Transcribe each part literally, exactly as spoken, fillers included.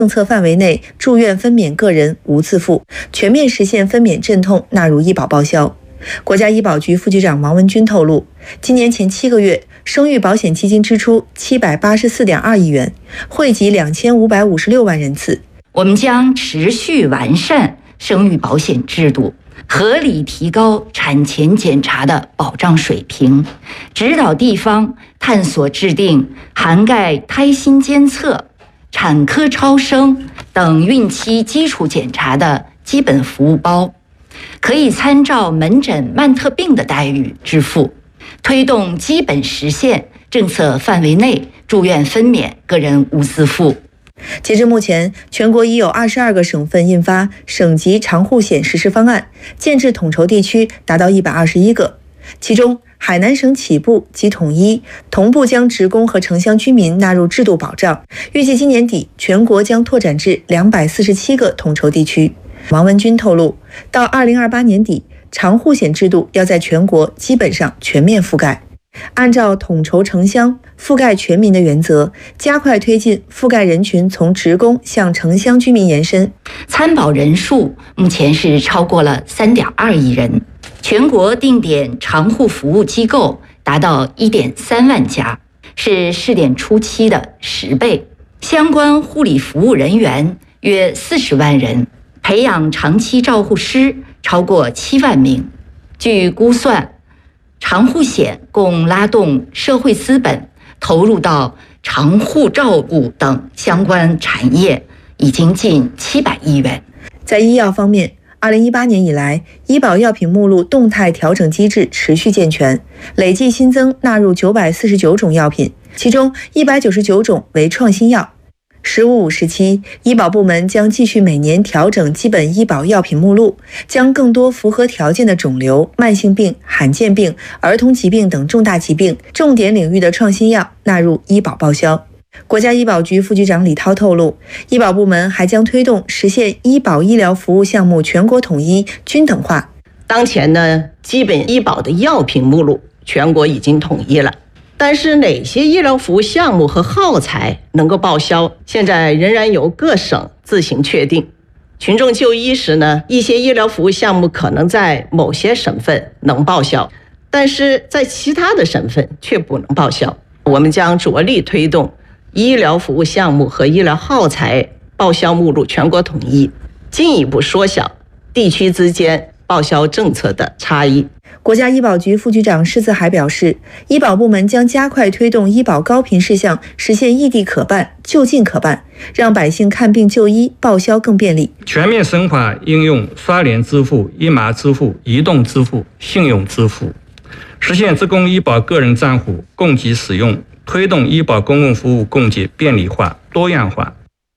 政策范围内住院分娩个人无自付，全面实现分娩镇痛纳入医保报销。国家医保局副局长王文军透露，今年前七个月，生育保险基金支出七百八十四点二亿元，惠及两千五百五十六万人次。 我们将持续完善生育保险制度，合理提高产前检查的保障水平，指导地方探索制定涵盖胎心监测、产科超声等孕期基础检查的基本服务包，可以参照门诊慢特病的待遇支付，推动基本实现政策范围内住院分娩个人无自付。 截至目前，全国已有二十二个省份印发省级长护险实施方案，建制统筹地区达到一百二十一个。其中，海南省起步及统一同步将职工和城乡居民纳入制度保障，预计今年底全国将拓展至两百四十七个统筹地区。王文军透露，到二零二八年底，长护险制度要在全国基本上全面覆盖。按照统筹城乡、覆盖全民的原则，加快推进覆盖人群从职工向城乡居民延伸。 参保人数目前是超过了 三点二亿人，全国定点长护服务机构达到 一点三万家，是试点初期的十倍。相关护理服务人员约四十万人，培养长期照护师超过七万名。据估算，长护险共拉动社会资本投入到长护照顾等相关产业已经近七百亿元。 在医药方面，二零一八年以来，医保药品目录动态调整机制持续健全，累计新增纳入九百四十九种药品，其中一百九十九种为创新药。十五五时期，医保部门将继续每年调整基本医保药品目录，将更多符合条件的肿瘤、慢性病、罕见病、儿童疾病等重大疾病、重点领域的创新药纳入医保报销。国家医保局副局长李涛透露，医保部门还将推动实现医保医疗服务项目全国统一、均等化。 当前呢，基本医保的药品目录全国已经统一了。但是哪些医疗服务项目和耗材能够报销，现在仍然由各省自行确定。群众就医时呢，一些医疗服务项目可能在某些省份能报销，但是在其他的省份却不能报销。我们将着力推动医疗服务项目和医疗耗材报销目录全国统一，进一步缩小地区之间报销政策的差异。 国家医保局副局长施自海表示，医保部门将加快推动医保高频事项实现异地可办、就近可办，让百姓看病就医报销更便利。 全面深化应用刷脸支付、一码支付、移动支付、信用支付，实现职工医保个人账户供给使用，推动医保公共服务供给便利化、多样化。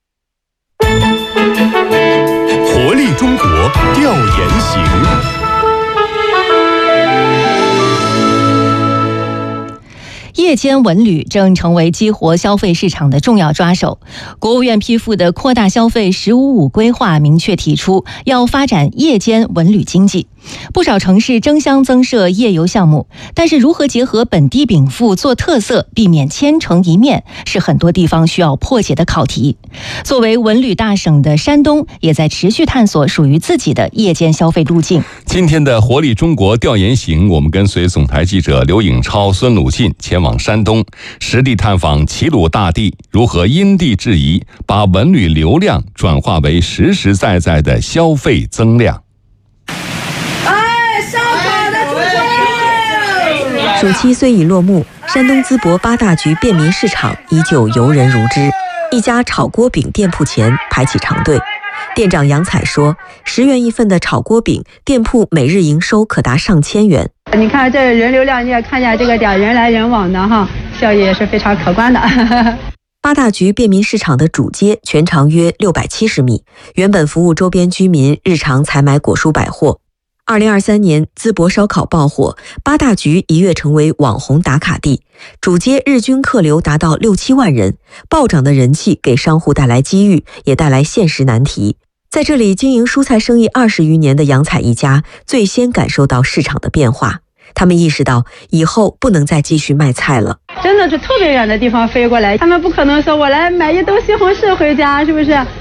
活力中国调研行。 夜间文旅正成为激活消费市场的重要抓手。国务院批复的扩大消费“十五五”规划明确提出，要发展夜间文旅经济。不少城市争相增设夜游项目，但是如何结合本地禀赋做特色，避免千城一面，是很多地方需要破解的考题。作为文旅大省的山东，也在持续探索属于自己的夜间消费路径。 今天的活力中国调研行，我们跟随总台记者刘颖超、孙鲁信前往山东，实地探访齐鲁大地如何因地制宜，把文旅流量转化为实实在在的消费增量。 暑期虽已落幕，山东淄博八大局便民市场依旧游人如织。一家炒锅饼店铺前排起长队，店长杨彩说，十元一份的炒锅饼，店铺每日营收可达上千元。 你看这人流量，你也看见这个点人来人往的哈，效益也是非常可观的。 八大局便民市场的主街全长约六百七十米，原本服务周边居民日常采买果蔬百货。二零二三年，淄博烧烤爆火，八大局一跃成为网红打卡地，主街日均客流达到六七万人，暴涨的人气给商户带来机遇，也带来现实难题。在这里经营蔬菜生意二十余年的杨彩一家，最先感受到市场的变化。他们意识到以后不能再继续卖菜了， 真的是特别远的地方飞过来，他们不可能说我来买一兜西红柿回家，是不是？